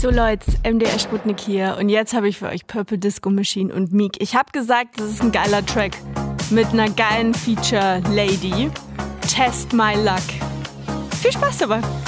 So Leute, MDR Sputnik hier und jetzt habe ich für euch Purple Disco Machine und Meek. Ich habe gesagt, das ist ein geiler Track mit einer geilen Feature-Lady. Test My Luck. Viel Spaß dabei!